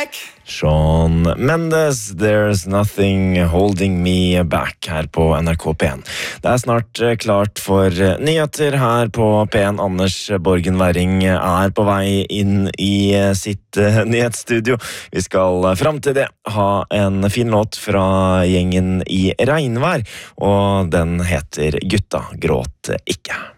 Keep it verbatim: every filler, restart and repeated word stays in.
Shawn Mendes, There's Nothing Holding Me Back her på N R K P en. Det er snart klart for nyheter her på P en. Anders Borgen Werring er på vei inn i sitt nyhetsstudio. Vi skal frem til det ha en fin låt fra gjengen i Regnvær, og den heter Gutta gråt ikke.